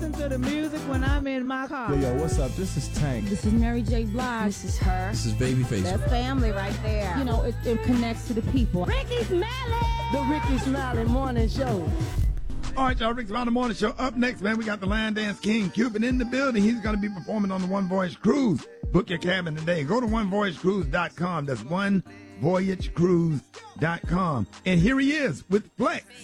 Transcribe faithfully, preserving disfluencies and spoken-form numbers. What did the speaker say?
listen to the music when I'm in my car. Yo, yo, what's up? This is Tank. This is Mary J. Blige. This is her. This is Babyface. That's family right there. You know, it, it connects to the people. Ricky Smiley. The Ricky Smiley Morning Show. All right, y'all, Rick Smiley Morning Show. Up next, man, we got the Line Dance King, Cupid, in the building. He's going to be performing on the One Voyage Cruise. Book your cabin today. Go to one voyage cruise dot com. That's one voyage cruise dot com. And here he is with Flex.